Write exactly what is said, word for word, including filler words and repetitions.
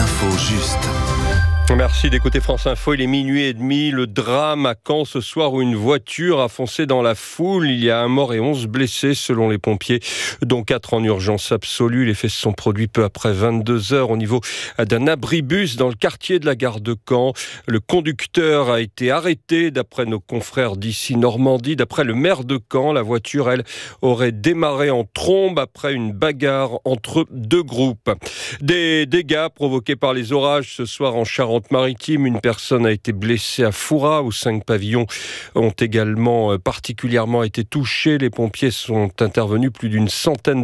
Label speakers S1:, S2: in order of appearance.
S1: L'info juste.
S2: Merci d'écouter France Info, il est minuit et demi. Le drame à Caen ce soir où une voiture a foncé dans la foule. Il y a un mort et onze blessés selon les pompiers, dont quatre en urgence absolue. Les faits se sont produits peu après vingt-deux heures au niveau d'un abribus dans le quartier de la gare de Caen. Le conducteur a été arrêté d'après nos confrères d'ici Normandie. D'après le maire de Caen, la voiture, elle, aurait démarré en trombe après une bagarre entre deux groupes. Des dégâts provoqués par les orages ce soir en Charente Maritime, une personne a été blessée à Fouras où cinq pavillons ont également particulièrement été touchés. Les pompiers sont intervenus plus d'une centaine